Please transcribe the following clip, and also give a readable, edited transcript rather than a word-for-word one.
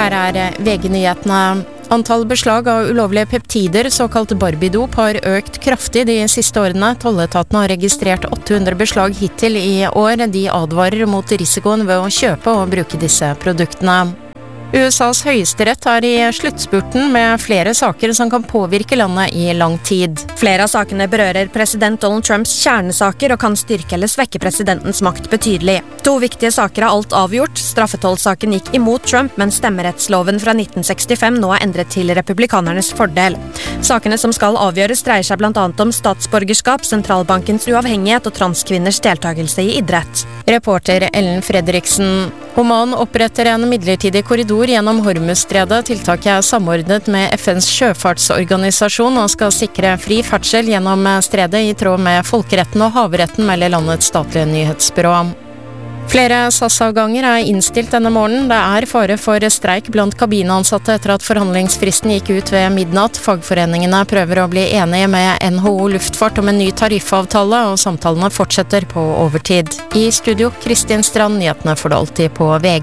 Her VG-nyhetene. Antall beslag av ulovlige peptider, såkalt Barbidop, har økt kraftig de siste årene. Tolletaten har registrert 800 beslag hittil i år. De advarer mot risikoen ved å kjøpe og bruke disse produktene. USAs høyesterett i sluttspurten med flere saker som kan påvirke landet i lang tid. Flere av sakene berører president Donald Trumps kjernesaker og kan styrke eller svekke presidentens makt betydelig. 2 viktige saker alt avgjort. Straffetollsaken gikk imot Trump, men stemmerettsloven fra 1965 nå endret til republikanernes fordel. Sakene som skal avgjøres dreier seg blant annet om statsborgerskap, sentralbankens uavhengighet og transkvinners deltakelse i idrett. Reporter Ellen Fredriksen. Oman oppretter en midlertidig korridor gjennom Hormuzstredet. Tiltaket samordnet med FNs sjøfartsorganisasjon og skal sikre fri ferdsel gjennom stredet i tråd med folkeretten og havretten, melder landets statlige nyhetsbyrå. Flere SAS-avganger innstilt denne morgenen. Det fare for streik blant kabinansatte etter at forhandlingsfristen gikk ut ved midnatt. Fagforeningene prøver å bli enige med NHO Luftfart om en ny tariffavtale, og samtalene fortsetter på overtid. I studio, Kristin Strand, nyhetene får du alltid på VG.